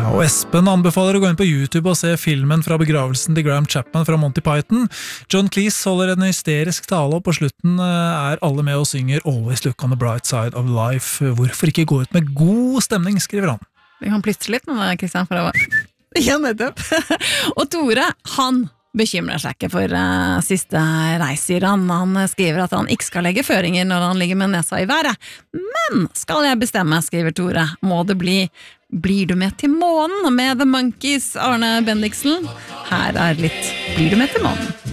Og Espen anbefaler å gå inn på YouTube og se filmen fra begravelsen til Graham Chapman fra Monty Python. John Cleese holder en hysterisk tale, og på slutten alle med og synger Always Look on the Bright Side of Life. Hvorfor ikke gå ut med god stemning, skriver han. Vi kan plystre litt nå, Kristian, for det var... Ja, nettopp. Og Tore, han bekymrer seg ikke for siste reis, sier han. Han skriver at han ikke skal legge føringer når han ligger med nesa i været. Men skal jeg bestemme, skriver Tore, må det blir du med til månen med The Monkees, Arne Bendiksen? Her litt Blir du med til månen?